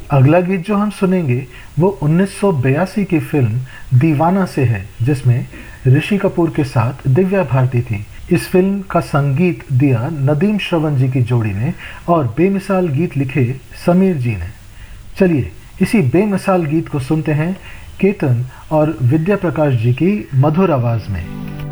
अगला गीत जो हम सुनेंगे वो 1982 की फिल्म दीवाना से है, जिसमें ऋषि कपूर के साथ दिव्या भारती थी। इस फिल्म का संगीत दिया नदीम श्रवण जी की जोड़ी ने और बेमिसाल गीत लिखे समीर जी ने। चलिए इसी बेमिसाल गीत को सुनते हैं केतन और विद्या प्रकाश जी की मधुर आवाज में।